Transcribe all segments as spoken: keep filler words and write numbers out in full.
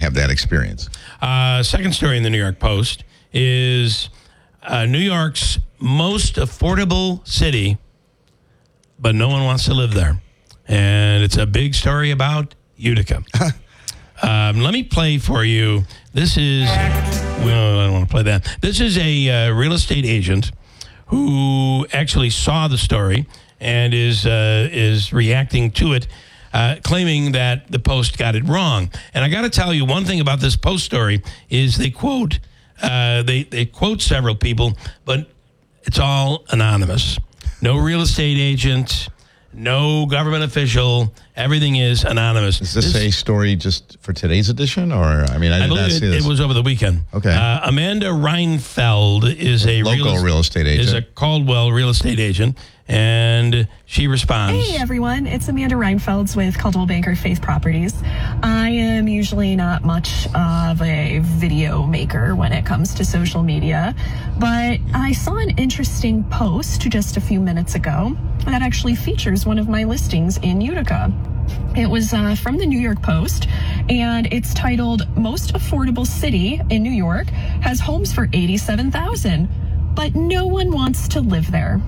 have that experience. Uh, second story in the New York Post is uh, New York's most affordable city, but no one wants to live there. And it's a big story about Utica. um, let me play for you. This is, well, I don't want to play that. This is a uh, real estate agent who actually saw the story and is uh, is reacting to it, uh, claiming that the Post got it wrong. And I got to tell you, one thing about this Post story is they quote uh, they they quote several people, but it's all anonymous. No real estate agent, no government official. Everything is anonymous. Is this, this a story just for today's edition, or I mean, I, I did not believe see it, this. it was over the weekend. Okay. Uh, Amanda Reinfeld is a local real, real estate agent. Is a Caldwell real estate agent, and she responds. Hey everyone, it's Amanda Reinfelds with Caldwell Banker Faith Properties. I am usually not much of a video maker when it comes to social media, but I saw an interesting post just a few minutes ago that actually features one of my listings in Utica. It was uh, from the New York Post, and it's titled, Most Affordable City in New York has homes for eighty-seven thousand dollars, but no one wants to live there.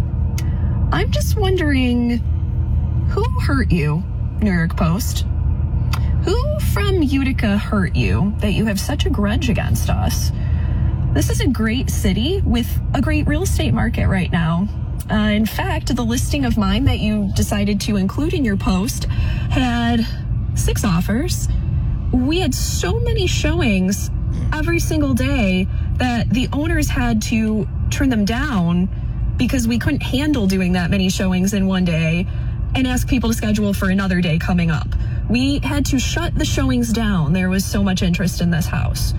I'm just wondering, who hurt you, New York Post? Who from Utica hurt you that you have such a grudge against us? This is a great city with a great real estate market right now. Uh, in fact, the listing of mine that you decided to include in your post had six offers. We had so many showings every single day that the owners had to turn them down because we couldn't handle doing that many showings in one day and ask people to schedule for another day coming up. We had to shut the showings down. There was so much interest in this house.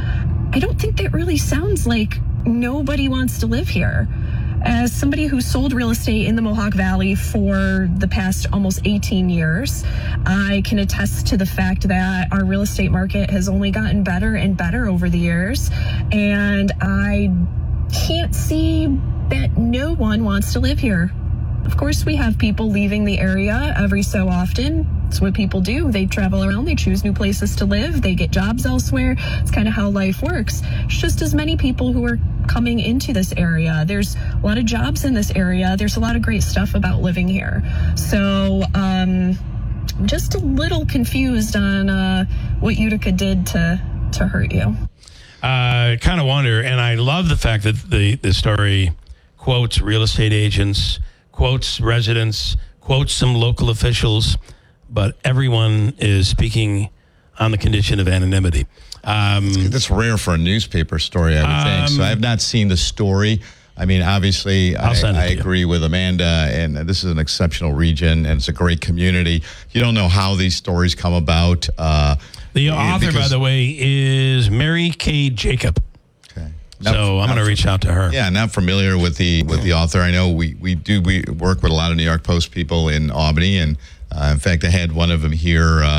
I don't think that really sounds like nobody wants to live here. As somebody who sold real estate in the Mohawk Valley for the past almost eighteen years, I can attest to the fact that our real estate market has only gotten better and better over the years. And I can't see that no one wants to live here. Of course, we have people leaving the area every so often. It's what people do. They travel around, they choose new places to live, they get jobs elsewhere. It's kind of how life works. It's just as many people who are coming into this area. There's a lot of jobs in this area. There's a lot of great stuff about living here. So um, I'm just a little confused on uh, what Utica did to, to hurt you. I uh, kind of wonder, and I love the fact that the, the story quotes real estate agents, quotes residents, quotes some local officials, but everyone is speaking on the condition of anonymity. Um, That's rare for a newspaper story, I would um, think. So I have not seen the story. I mean, obviously, I, I agree with Amanda, and this is an exceptional region, and it's a great community. You don't know how these stories come about. Uh, the author, by the way, is Mary Kay Jacob. Okay. Not, so I'm going to reach out to her. Yeah, not familiar with the with the author. I know we, we do we work with a lot of New York Post people in Albany, and uh, in fact, I had one of them here uh,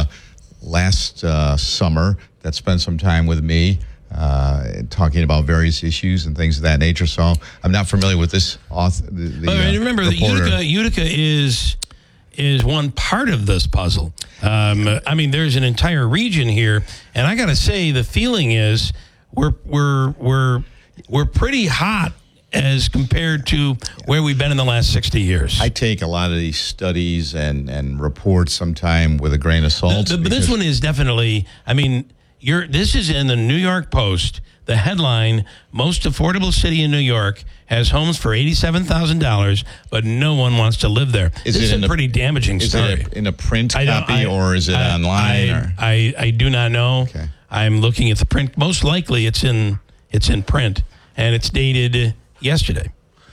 last uh, summer that spent some time with me uh, talking about various issues and things of that nature. So I'm not familiar with this author. The, the, but uh, remember, the Utica, Utica is is one part of this puzzle. Um, I mean, there's an entire region here, and I got to say, the feeling is we're we're we're we're pretty hot as compared to where we've been in the last sixty years. I take a lot of these studies and, and reports sometime with a grain of salt. The, the, but this one is definitely, I mean, you're, this is in the New York Post. The headline, most affordable city in New York, has homes for eighty-seven thousand dollars, but no one wants to live there. Is this it is a, a pretty damaging is story. Is it in a print I copy, I, or is it I, online? I, or? I, I do not know. Okay. I'm looking at the print. Most likely it's in it's in print, and it's dated yesterday.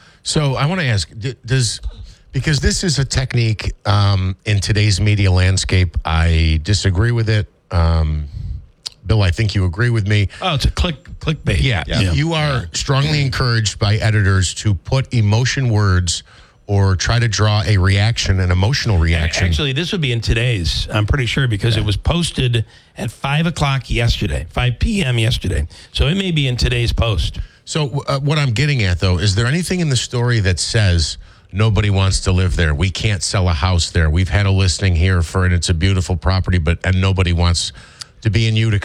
So I want to ask, does, because this is a technique um, in today's media landscape, I disagree with it. Um, Bill, I think you agree with me. Oh, it's a click clickbait. Yeah, yeah. You are strongly encouraged by editors to put emotion words or try to draw a reaction, an emotional reaction. Actually, this would be in today's, I'm pretty sure, because yeah. it was posted at five o'clock yesterday, five p.m. yesterday. So it may be in today's post. So uh, what I'm getting at, though, is there anything in the story that says nobody wants to live there? We can't sell a house there. We've had a listing here for, and it's a beautiful property, but and nobody wants to be in Utica.